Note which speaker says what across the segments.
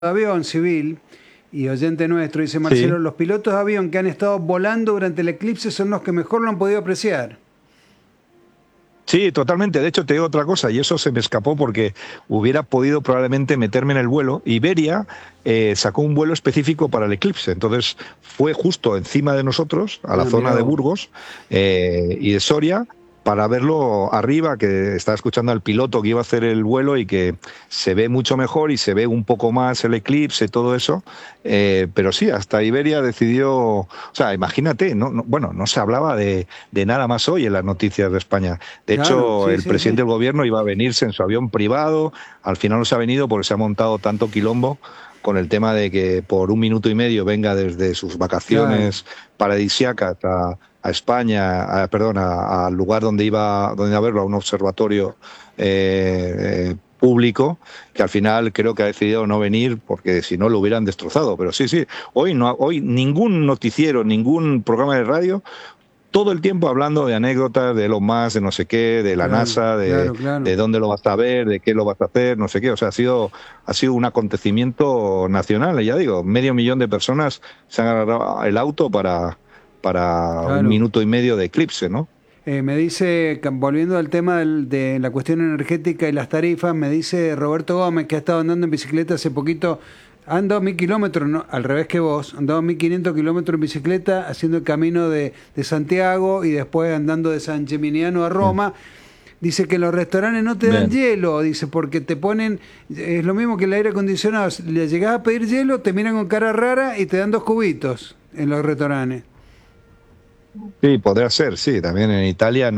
Speaker 1: de avión civil y oyente nuestro, dice Marcelo,
Speaker 2: Sí,
Speaker 1: los pilotos de avión que han estado volando durante el eclipse son los que mejor lo han podido apreciar.
Speaker 2: sí, totalmente. De hecho, te digo otra cosa, y eso se me escapó porque hubiera podido probablemente meterme en el vuelo. Iberia sacó un vuelo específico para el eclipse, entonces fue justo encima de nosotros, a la
Speaker 1: Ah,
Speaker 2: zona
Speaker 1: mirá
Speaker 2: de
Speaker 1: vos.
Speaker 2: Burgos y de Soria, para verlo arriba, que estaba escuchando al piloto que iba a hacer el vuelo y que se ve mucho mejor y se ve un poco más el eclipse, todo eso. Pero sí, hasta Iberia decidió, o sea, imagínate, bueno, no se hablaba de nada más hoy en las noticias de España. De
Speaker 1: Claro,
Speaker 2: hecho,
Speaker 1: sí,
Speaker 2: el
Speaker 1: sí, sí.
Speaker 2: presidente del gobierno iba a venirse en su avión privado, al final no se ha venido porque se ha montado tanto quilombo con el tema de que por 1 minuto y medio venga desde sus
Speaker 1: Claro.
Speaker 2: vacaciones paradisíacas a España, perdón, al lugar donde iba a verlo, a un observatorio público, que al final creo que ha decidido no venir porque si no lo hubieran destrozado. Pero sí, sí, hoy ningún noticiero, ningún programa de radio todo el tiempo hablando de anécdotas, de Elon Musk, de no sé qué, de la
Speaker 1: Claro,
Speaker 2: NASA,
Speaker 1: claro,
Speaker 2: de
Speaker 1: claro.
Speaker 2: dónde lo vas a ver, de qué lo vas a hacer, no sé qué. O sea, ha sido un acontecimiento nacional. Y ya digo, 500.000 de personas se han agarrado el auto para un
Speaker 1: Claro.
Speaker 2: minuto y medio de eclipse, ¿no?
Speaker 1: Me dice, volviendo al tema de la cuestión energética y las tarifas, me dice Roberto Gómez, que ha estado andando en bicicleta hace poquito, ha andado 1.000 kilómetros, no, al revés que vos, ha andado 1.500 kilómetros en bicicleta, haciendo el camino de Santiago y después andando de San Gimignano a
Speaker 2: Bien.
Speaker 1: Roma. Dice que los restaurantes no te dan
Speaker 2: Bien.
Speaker 1: hielo, dice, porque te ponen, es lo mismo que el aire acondicionado, si le llegás a pedir hielo, te miran con cara rara y te dan 2 cubitos en los restaurantes.
Speaker 2: Sí, podría ser, sí. También en Italia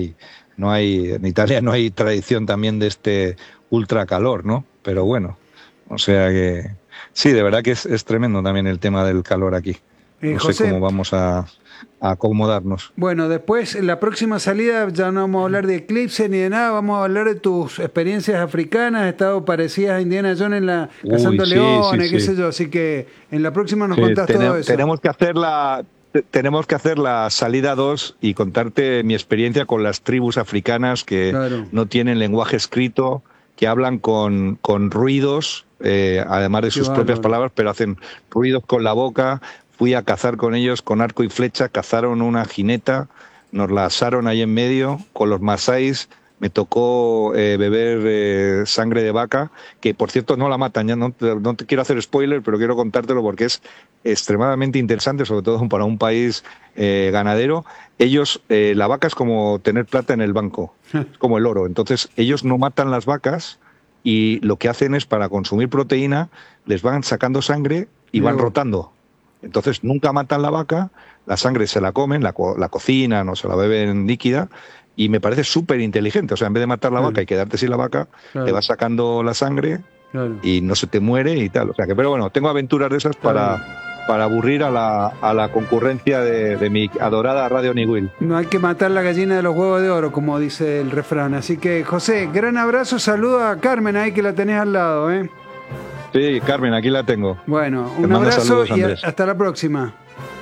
Speaker 2: en Italia no hay tradición también de este ultracalor, ¿no? Pero bueno, o sea que sí, de verdad que es tremendo también el tema del calor aquí. No sé cómo
Speaker 1: José,
Speaker 2: vamos a acomodarnos.
Speaker 1: bueno, después, en la próxima salida ya no vamos a hablar de eclipse ni de nada, vamos a hablar de tus experiencias africanas, has estado parecidas a Indiana Jones en la
Speaker 2: Uy,
Speaker 1: cazando
Speaker 2: sí, sí,
Speaker 1: leones, qué
Speaker 2: sí.
Speaker 1: sé yo, así que en la próxima nos
Speaker 2: Sí,
Speaker 1: contás todo eso.
Speaker 2: tenemos que hacer la salida 2 y contarte mi experiencia con las tribus africanas que
Speaker 1: Claro,
Speaker 2: no tienen lenguaje escrito, que hablan con ruidos, además de
Speaker 1: qué
Speaker 2: sus propias
Speaker 1: bárbaro.
Speaker 2: palabras, pero hacen ruidos con la boca. Fui a cazar con ellos con arco y flecha, cazaron una jineta, nos la asaron ahí en medio con los masáis. Me tocó beber sangre de vaca, que por cierto no la matan, ya no te quiero hacer spoiler, pero quiero contártelo porque es extremadamente interesante, sobre todo para un país ganadero. La vaca es como tener plata en el banco, es como el oro. Entonces, ellos no matan las vacas y lo que hacen es para consumir proteína, les van sacando sangre y
Speaker 1: Mirá
Speaker 2: van
Speaker 1: vos.
Speaker 2: rotando. Entonces, nunca matan la vaca, la sangre se la comen, la cocinan o se la beben líquida. Y me parece súper inteligente. O sea, en vez de matar la vaca
Speaker 1: Claro,
Speaker 2: y quedarte sin la vaca, te
Speaker 1: claro,
Speaker 2: vas sacando la sangre
Speaker 1: claro,
Speaker 2: y no se te muere y tal. O sea que, pero bueno, tengo aventuras de esas
Speaker 1: está bien.
Speaker 2: para aburrir a la concurrencia de mi adorada Radio Nigüil.
Speaker 1: No hay que matar la gallina de los huevos de oro, como dice el refrán. Así que, José, gran abrazo, saluda a Carmen ahí que la tenés al lado, ¿eh?
Speaker 2: Sí, Carmen, aquí la tengo.
Speaker 1: Bueno,
Speaker 2: Te
Speaker 1: un
Speaker 2: mando
Speaker 1: abrazo
Speaker 2: saludos,
Speaker 1: y
Speaker 2: Andrés.
Speaker 1: hasta la próxima.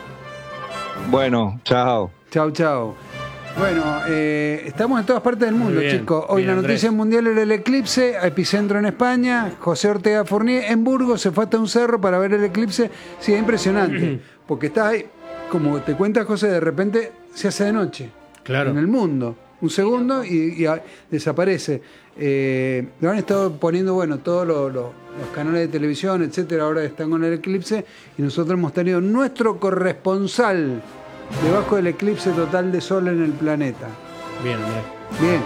Speaker 2: Bueno, chao.
Speaker 1: Chau, chau. Bueno, estamos en todas partes del
Speaker 3: Muy
Speaker 1: mundo,
Speaker 3: bien,
Speaker 1: chicos. Hoy
Speaker 3: bien,
Speaker 1: la noticia
Speaker 3: Andrés.
Speaker 1: mundial era el eclipse, epicentro en España. José Ortega Fournier en Burgos se fue hasta un cerro para ver el eclipse. Sí, es impresionante. Porque estás ahí, como te cuenta José, de repente se hace de noche.
Speaker 3: Claro.
Speaker 1: En el mundo. Un segundo y desaparece. Lo han estado poniendo, bueno, todos los canales de televisión, etcétera, ahora están con el eclipse. Y nosotros hemos tenido nuestro corresponsal debajo del eclipse total de sol en el planeta.
Speaker 3: Bien, Andrés.
Speaker 1: Bien.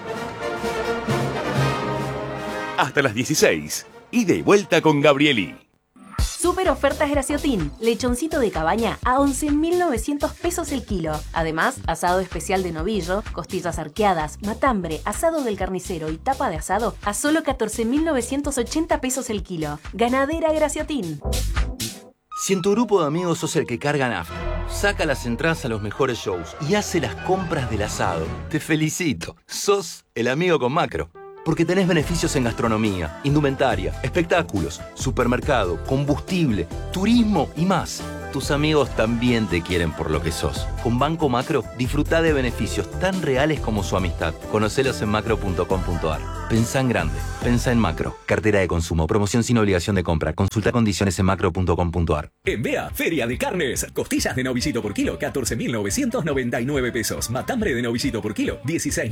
Speaker 4: Hasta las 16. Ida y vuelta con Gabrieli.
Speaker 5: Super ofertas Graciotín. Lechoncito de cabaña a 11.900 pesos el kilo. Además, asado especial de novillo, costillas arqueadas, matambre, asado del carnicero y tapa de asado a solo 14.980 pesos el kilo. Ganadera Graciotín.
Speaker 6: Si en tu grupo de amigos sos el que carga nafta, saca las entradas a los mejores shows y hace las compras del asado, te felicito. Sos el amigo con Macro. Porque tenés beneficios en gastronomía, indumentaria, espectáculos, supermercado, combustible, turismo y más. tus amigos también te quieren por lo que sos. Con Banco Macro, disfruta de beneficios tan reales como su amistad. Conocelos en macro.com.ar. Pensá en grande. Pensá en Macro. Cartera de consumo. Promoción sin obligación de compra. Consulta condiciones en macro.com.ar.
Speaker 3: En Bea, Feria de Carnes. Costillas de novillito por kilo, 14.999 pesos. Matambre de novillito por kilo,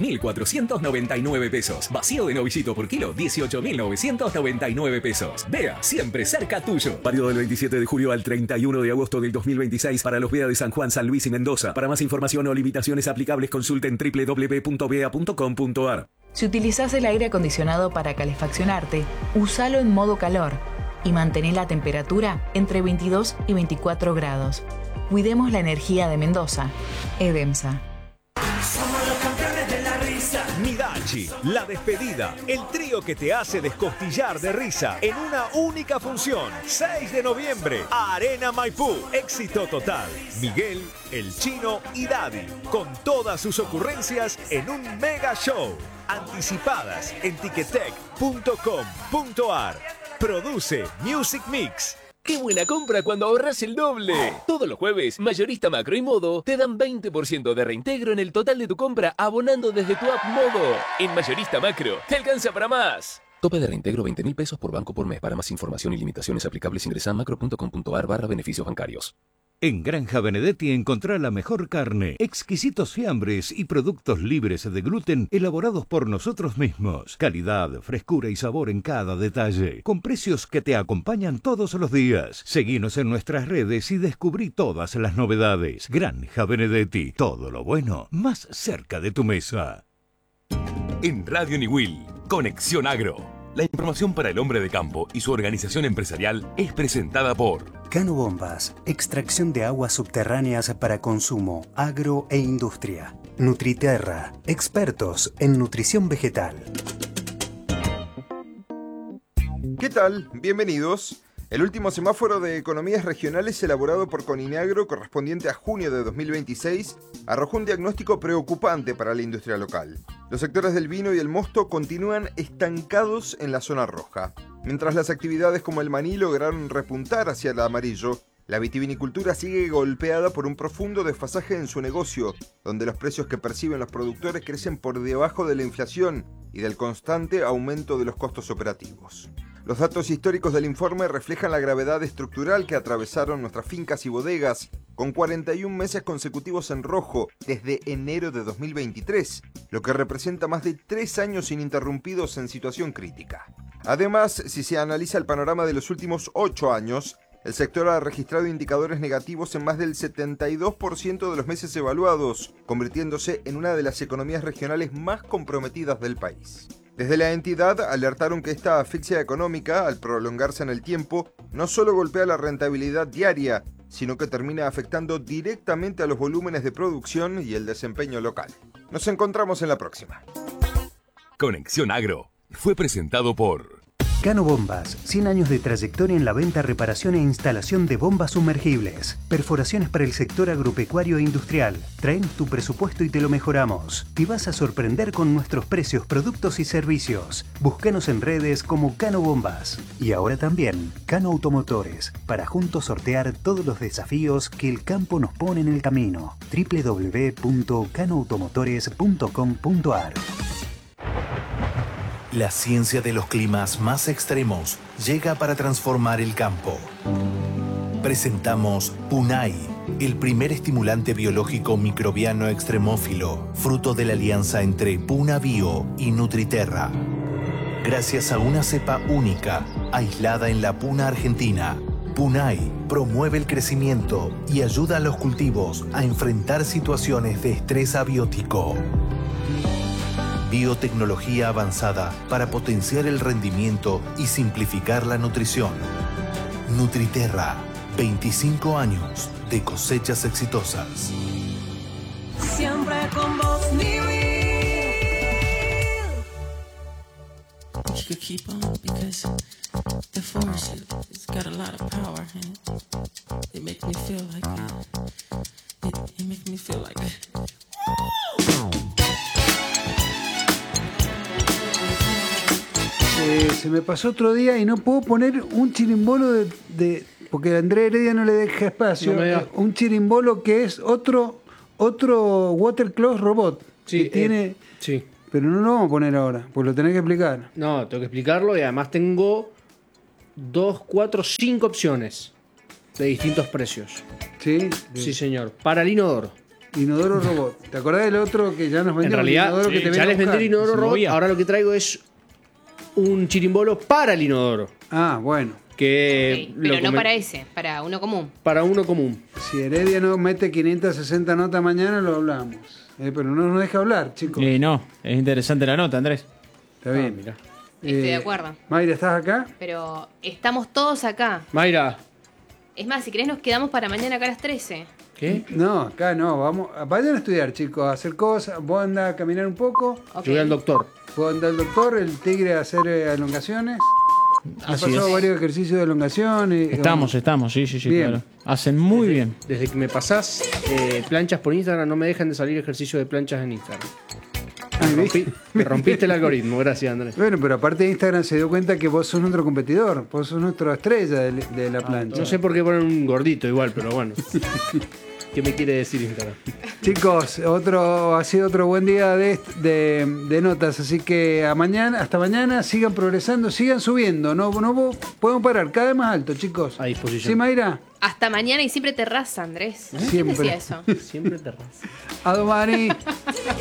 Speaker 3: 16.499 pesos. Vacío de novillito por kilo, 18.999 pesos. Bea, siempre cerca tuyo. Válido del 27 de julio al 31 de agosto del 2026 para los Bea de San Juan, San Luis y Mendoza. Para más información o limitaciones aplicables, consulten www.bea.com.ar.
Speaker 7: Si utilizás el aire acondicionado para calefaccionarte, úsalo en modo calor y mantén la temperatura entre 22 y 24 grados. Cuidemos la energía de Mendoza. Edemsa.
Speaker 8: Somos los campeones de la risa.
Speaker 9: Nidachi, La Despedida, el trío que te hace descostillar de risa en una única función. 6 de noviembre, Arena Maipú. Éxito total. Miguel, El Chino y Daddy, con todas sus ocurrencias en un mega show. Anticipadas en ticketek.com.ar. Produce Music Mix.
Speaker 10: ¡Qué buena compra cuando ahorras el doble! Todos los jueves, Mayorista Macro y Modo te dan 20% de reintegro en el total de tu compra abonando desde tu app Modo. En Mayorista Macro, te alcanza para más. Tope de reintegro 20.000 pesos por banco por mes. Para más información y limitaciones aplicables ingresa a macro.com.ar/beneficios bancarios.
Speaker 9: En Granja Benedetti encontrá la mejor carne, exquisitos fiambres y productos libres de gluten elaborados por nosotros mismos. Calidad, frescura y sabor en cada detalle, con precios que te acompañan todos los días. Seguinos en nuestras redes y descubrí todas las novedades. Granja Benedetti, todo lo bueno más cerca de tu mesa.
Speaker 4: En Radio Niwil, Conexión Agro. La información para el hombre de campo y su organización empresarial es presentada por
Speaker 11: Cano Bombas, extracción de aguas subterráneas para consumo, agro e industria. Nutriterra, expertos en nutrición vegetal.
Speaker 12: ¿Qué tal? Bienvenidos. El último semáforo de economías regionales elaborado por Coninagro, correspondiente a junio de 2026, arrojó un diagnóstico preocupante para la industria local. Los sectores del vino y el mosto continúan estancados en la zona roja. Mientras las actividades como el maní lograron repuntar hacia el amarillo, la vitivinicultura sigue golpeada por un profundo desfasaje en su negocio, donde los precios que perciben los productores crecen por debajo de la inflación y del constante aumento de los costos operativos. Los datos históricos del informe reflejan la gravedad estructural que atravesaron nuestras fincas y bodegas, con 41 meses consecutivos en rojo desde enero de 2023, lo que representa más de 3 años ininterrumpidos en situación crítica. Además, si se analiza el panorama de los últimos 8 años, el sector ha registrado indicadores negativos en más del 72% de los meses evaluados, convirtiéndose en una de las economías regionales más comprometidas del país. Desde la entidad alertaron que esta asfixia económica, al prolongarse en el tiempo, no solo golpea la rentabilidad diaria, sino que termina afectando directamente a los volúmenes de producción y el desempeño local. Nos encontramos en la próxima.
Speaker 4: Conexión Agro fue presentado por
Speaker 11: Cano Bombas, 100 años de trayectoria en la venta, reparación e instalación de bombas sumergibles. Perforaciones para el sector agropecuario e industrial. Traen tu presupuesto y te lo mejoramos. Te vas a sorprender con nuestros precios, productos y servicios. Búscanos en redes como Cano Bombas. Y ahora también Cano Automotores, para juntos sortear todos los desafíos que el campo nos pone en el camino. www.canoautomotores.com.ar.
Speaker 13: La ciencia de los climas más extremos llega para transformar el campo. Presentamos Punai, el primer estimulante biológico microbiano extremófilo, fruto de la alianza entre Puna Bio y Nutriterra. Gracias a una cepa única, aislada en la Puna Argentina, Punai promueve el crecimiento y ayuda a los cultivos a enfrentar situaciones de estrés abiótico. Biotecnología avanzada para potenciar el rendimiento y simplificar la nutrición. Nutriterra, 25 años de cosechas exitosas.
Speaker 8: Siempre con vos, Niwil. You could keep on because the force it's got a lot of power and it makes me feel like it makes me feel like
Speaker 1: Se me pasó otro día y no puedo poner un chirimbolo porque Andrés Heredia no le deja espacio.
Speaker 14: No me da.
Speaker 1: Un chirimbolo que es otro watercloth robot.
Speaker 14: Sí,
Speaker 1: que tiene...
Speaker 14: sí.
Speaker 1: Pero no lo vamos a poner ahora, pues lo tenés que explicar.
Speaker 14: No, tengo que explicarlo y además tengo 2, 4, 5 opciones de distintos precios.
Speaker 1: ¿Sí?
Speaker 14: Sí, señor. Para el inodoro.
Speaker 1: Inodoro robot. ¿Te acordás del otro que ya nos vendió?
Speaker 14: En realidad,
Speaker 1: el inodoro que te
Speaker 14: ya
Speaker 1: viene a
Speaker 14: les vendí
Speaker 1: buscar?
Speaker 14: el inodoro robot. Ahora lo que traigo es un chirimbolo para el inodoro.
Speaker 1: Ah, bueno.
Speaker 14: Que
Speaker 15: Ok, pero no para ese, para uno común.
Speaker 14: Para uno común.
Speaker 1: Si Heredia no mete 560 notas mañana, lo hablamos. Pero no nos deja hablar, chicos.
Speaker 16: No, es interesante la nota, Andrés.
Speaker 1: Está bien.
Speaker 14: Mira.
Speaker 15: Estoy de acuerdo.
Speaker 1: Mayra, ¿estás acá?
Speaker 15: Pero estamos todos acá.
Speaker 14: Mayra.
Speaker 15: Es más, si querés nos quedamos para mañana acá a las 13.
Speaker 14: ¿Qué?
Speaker 1: No, acá no. Vayan a estudiar, chicos, a hacer cosas. Vos andás a caminar un poco.
Speaker 15: Ok.
Speaker 14: Yo voy al doctor.
Speaker 1: Vos andás al doctor, el tigre a hacer elongaciones.
Speaker 16: Así
Speaker 1: pasado
Speaker 16: es.
Speaker 1: varios ejercicios de elongación.
Speaker 16: Estamos, sí,
Speaker 1: Bien.
Speaker 16: claro. Hacen muy bien.
Speaker 14: Desde que me pasás planchas por Instagram, no me dejan de salir ejercicios de planchas en Instagram. Me rompiste el algoritmo, gracias, Andrés.
Speaker 1: Bueno, pero aparte de Instagram se dio cuenta que vos sos nuestro competidor, vos sos nuestra estrella de la plancha.
Speaker 14: No sé por qué ponen un gordito igual, pero bueno. ¿Qué me quiere decir Instagram?
Speaker 1: Chicos, ha sido otro buen día de notas, así que hasta mañana, sigan progresando, sigan subiendo, no podemos parar, cada vez más alto, chicos.
Speaker 14: A disposición.
Speaker 1: ¿Sí, Mayra?
Speaker 15: Hasta mañana y siempre terraza, Andrés. ¿Quién
Speaker 1: Siempre.
Speaker 15: decía eso?
Speaker 14: Siempre terraza.
Speaker 1: A domani.